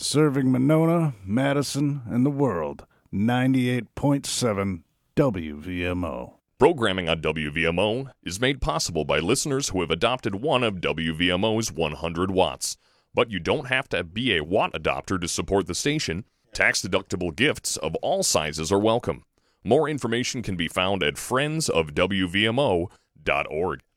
Serving Monona, Madison, and the world. 98.7 WVMO. Programming on WVMO is made possible by listeners who have adopted one of WVMO's 100 watts. But you don't have to be a watt adopter to support the station. Tax-deductible gifts of all sizes are welcome. More information can be found at friendsofwvmo.org.